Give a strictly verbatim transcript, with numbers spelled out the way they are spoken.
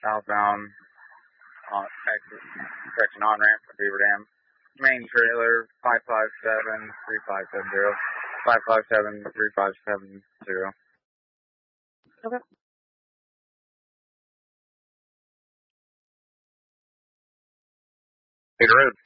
southbound on exit, correction, on ramp for Beaver Dam. Main trailer, five five seven, three five seven zero. five five seven, three five seven zero. Okay. Big road.